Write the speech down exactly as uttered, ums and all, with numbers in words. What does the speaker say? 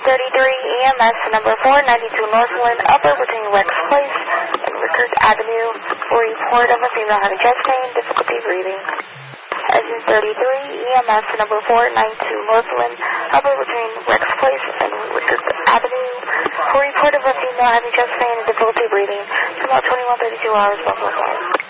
thirty-three E M S number four ninety-two Northland, upper between Rex Place and Rickard Avenue, for report of a female having chest pain, difficulty breathing. Engine thirty-three E M S number four ninety-two Northland, upper between Rex Place and Rickard Avenue, for report of a female having chest pain and difficulty breathing. About twenty-one thirty-two hours, Buffalo Falls.